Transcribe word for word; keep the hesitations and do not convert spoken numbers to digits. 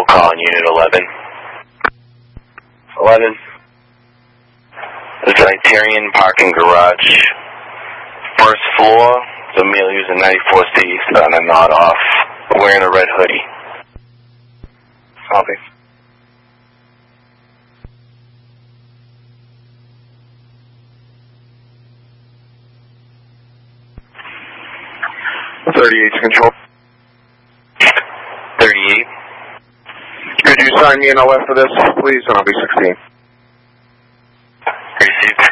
call on Unit eleven. eleven. Zeitarian parking garage. First floor, the male using ninety-four C, on a nod off, wearing a red hoodie. Copy. thirty-eight to control. thirty-eight. Could you sign me an O F for this, please, and I'll be sixteen. Received.